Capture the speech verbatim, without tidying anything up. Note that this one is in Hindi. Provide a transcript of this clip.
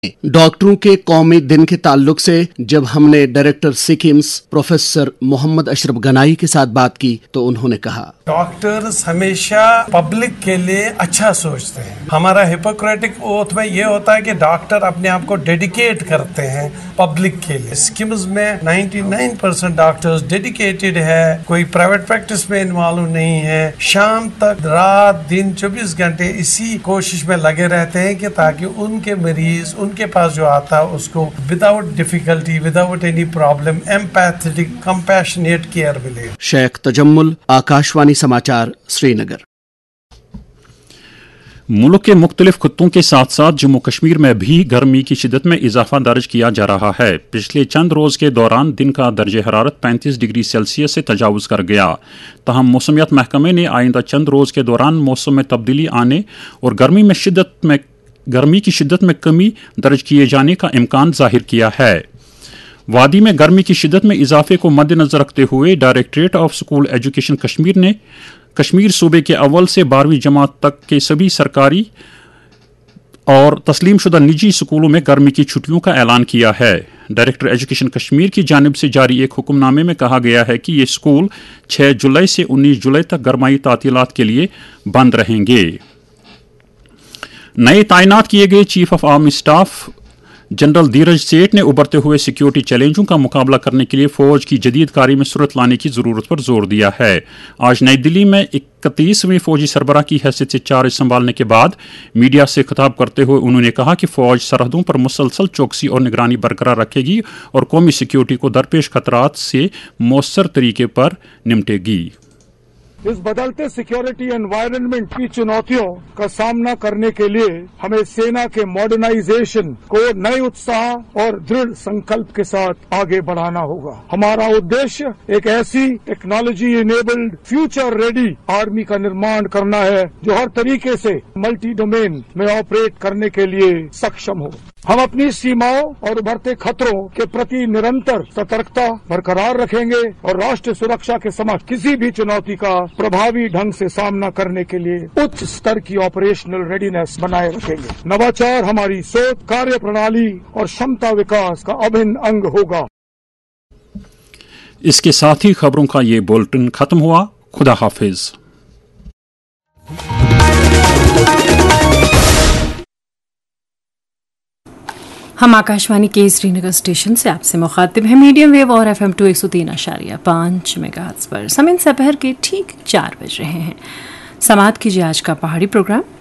डॉक्टरों के कौमी दिन के ताल्लुक से जब हमने डायरेक्टर सिकिम्स प्रोफेसर मोहम्मद अशरफ गनाई के साथ बात की तो उन्होंने कहा, डॉक्टर्स हमेशा पब्लिक के लिए अच्छा सोचते हैं। हमारा हिपोक्रेटिक ओथ में ये होता है कि डॉक्टर अपने आप को डेडिकेट करते हैं पब्लिक के लिए। सिकिम्स में निन्यानवे परसेंट डॉक्टर्स डेडिकेटेड है, कोई प्राइवेट प्रैक्टिस में इन्वॉल्व नहीं है। शाम तक रात दिन चौबीस घंटे इसी कोशिश में लगे रहते हैं कि ताकि उनके मरीज उनके पास जो आता है उसको without difficulty, without any problem, empathetic compassionate care मिले। शेख तजम्मुल, आकाशवाणी समाचार, श्रीनगर। मुल्क के मुख्तलिफ खित्तों के साथ साथ जम्मू कश्मीर में भी गर्मी की शिदत में इजाफा दर्ज किया जा रहा है। पिछले चंद रोज के दौरान दिन का दर्जे हरारत पैंतीस डिग्री सेल्सियस से तजावुज कर गया। तहम मौसमियात महकमे ने आइंदा चंद रोज के दौरान मौसम में तब्दीली आने और गर्मी में शिद्दत में गर्मी की शिद्दत में कमी दर्ज किए जाने का इम्कान जाहिर किया है। वादी में गर्मी की शिद्दत में इजाफे को मद्देनजर रखते हुए directorate of school education Kashmir ने कश्मीर सूबे के अव्वल से बारहवीं जमात तक के सभी सरकारी और तस्लीम शुदा निजी स्कूलों में गर्मी की छुट्टियों का ऐलान किया है। डायरेक्टर एजुकेशन कश्मीर की जानिब से जारी एक हुक्मनामे में कहा गया है कि ये स्कूल छह जुलाई से उन्नीस जुलाई तक गरमाई तातीलात के लिए बंद रहेंगे। नए तैनात किए गए chief of army staff general धीरज सेठ ने उभरते हुए सिक्योरिटी चैलेंजों का मुकाबला करने के लिए फौज की जदीद कारी में सूरत लाने की जरूरत पर जोर दिया है। आज नई दिल्ली में इकतीसवें फौजी सरबराह की हैसियत से चार्ज संभालने के बाद मीडिया से खिताब करते हुए उन्होंने कहा कि फौज सरहदों पर मुसलसल चौकसी और निगरानी बरकरार रखेगी और कौमी सिक्योरिटी को दरपेश खतरात से मौसर तरीके पर निपटेगी। इस बदलते सिक्योरिटी एनवायरनमेंट की चुनौतियों का सामना करने के लिए हमें सेना के मॉडर्नाइजेशन को नए उत्साह और दृढ़ संकल्प के साथ आगे बढ़ाना होगा। हमारा उद्देश्य एक ऐसी technology enabled future ready army का निर्माण करना है जो हर तरीके से मल्टी डोमेन में ऑपरेट करने के लिए सक्षम हो। हम अपनी सीमाओं और उभरते खतरों के प्रति निरंतर सतर्कता बरकरार रखेंगे और राष्ट्र सुरक्षा के समक्ष किसी भी चुनौती का प्रभावी ढंग से सामना करने के लिए उच्च स्तर की ऑपरेशनल रेडीनेस बनाए रखेंगे। नवाचार हमारी सोच, कार्य प्रणाली और क्षमता विकास का अभिन्न अंग होगा। इसके साथ ही खबरों का ये बुलेटिन खत्म हुआ। खुदा हाफिज। हम आकाशवाणी के श्रीनगर स्टेशन से आपसे मुखातिब हैं मीडियम वेव और एफ एम टू एक सौ तीन आशारिया पाँच मेगाहर्ट्ज़ पर। समय दोपहर के ठीक चार बज रहे हैं। समाप्त कीजिए आज का पहाड़ी प्रोग्राम।